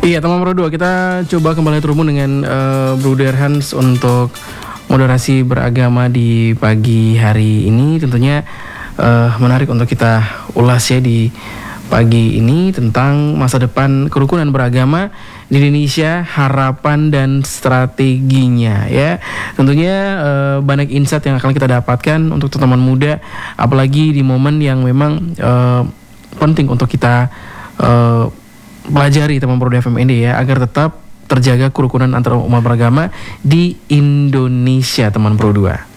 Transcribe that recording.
Iya, teman Pro 2, kita coba kembali terhubung dengan Bruder Hans untuk moderasi beragama di pagi hari ini. Tentunya menarik untuk kita ulas ya di pagi ini tentang masa depan kerukunan beragama di Indonesia, harapan dan strateginya ya. Tentunya banyak insight yang akan kita dapatkan untuk teman muda, apalagi di momen yang memang penting untuk kita pelajari teman Pro FMND ya, agar tetap terjaga kerukunan antar umat beragama di Indonesia, teman Pro 2.